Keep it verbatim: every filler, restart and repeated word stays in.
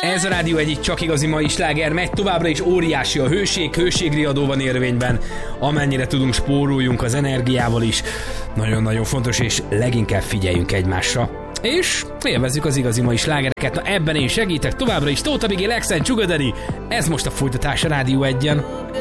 Ez a Rádió egyik csak igazi mai sláger, megy továbbra is, óriási a hőség, hőségriadó van érvényben, amennyire tudunk, spóroljunk az energiával is, nagyon-nagyon fontos, és leginkább figyeljünk egymásra. És élvezzük az igazi mai slágereket. Na ebben én segítek továbbra is, Tóth Bigé, Lex and Sugar Daddy. Ez most a folytatás a Rádió egyen.